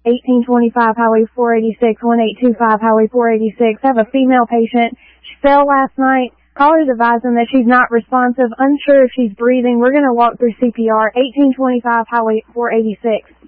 1825 Highway 486, 1825 Highway 486. I have a female patient. She fell last night. Caller's advising that she's not responsive, unsure if she's breathing. We're going to walk through CPR. 1825 Highway 486.